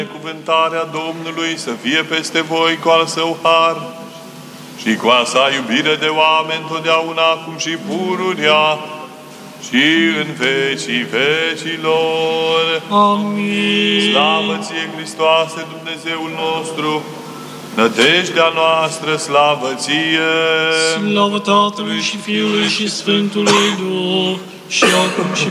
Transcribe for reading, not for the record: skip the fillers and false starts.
Cuvântarea Domnului să fie peste voi cu al său har și cu a sa iubire de oameni totdeauna, acum și pururea și în vecii vecilor. Amin. Slavă ție, Hristoase, Dumnezeul nostru, nădejdea noastră, slavă ție! Slavă Tatălui și Fiului și Sfântului Duh, și acum și